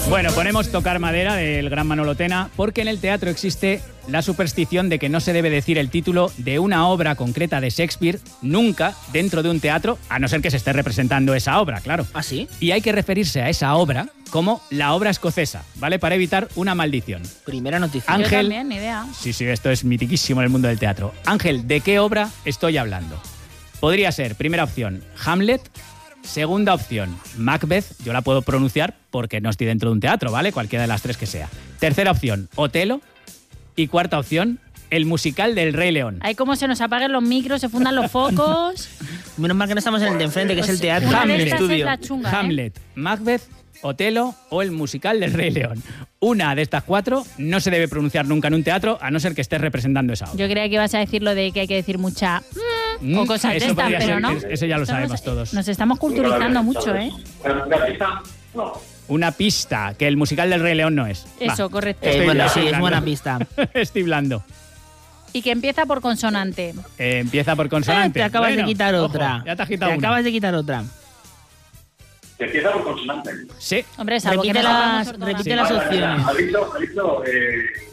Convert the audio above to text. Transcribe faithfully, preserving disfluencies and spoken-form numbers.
Bueno, ponemos tocar madera del gran Manolo Tena porque en el teatro existe la superstición de que no se debe decir el título de una obra concreta de Shakespeare nunca dentro de un teatro, a no ser que se esté representando esa obra, claro. ¿Ah, sí? Y hay que referirse a esa obra como la obra escocesa, ¿vale? Para evitar una maldición. Primera noticia. Ángel, Yo también, ni idea. Sí, sí, esto es mitiquísimo en el mundo del teatro. Ángel, ¿de qué obra estoy hablando? Podría ser, primera opción, Hamlet. Segunda opción, Macbeth. Yo la puedo pronunciar porque no estoy dentro de un teatro, ¿vale? Cualquiera de las tres que sea. Tercera opción, Otelo. Y cuarta opción, el musical del Rey León. Ahí como se nos apaguen los micros, se fundan los focos. Menos mal que no estamos en el de enfrente, que es el teatro. Una de Hamlet. estas es Estudio. la chunga, ¿eh? Hamlet, Macbeth, Otelo o el musical del Rey León. Una de estas cuatro no se debe pronunciar nunca en un teatro, a no ser que estés representando esa obra. Yo creía que ibas a decir lo de que hay que decir mucha mm, o cosas de Eso estas, podría pero ser, no. eso- eso ya lo Estamos- sabemos todos. Nos estamos culturizando mucho, ¿eh? Una pista, que el musical del Rey León no es. Eso, Va. correcto. Eh, Estoy- bueno, estoy sí, es blando. buena pista. Estoy blando. Y que empieza por consonante. Eh, empieza por Eh, consonante. te acabas Bueno, de quitar ojo, otra. ya te has quitado Te una. acabas de quitar otra. Que empieza por consonante. Sí. Hombre, salvo que Repite no las, sepamos ortografía. repite las opciones. Ha dicho, ha dicho, eh,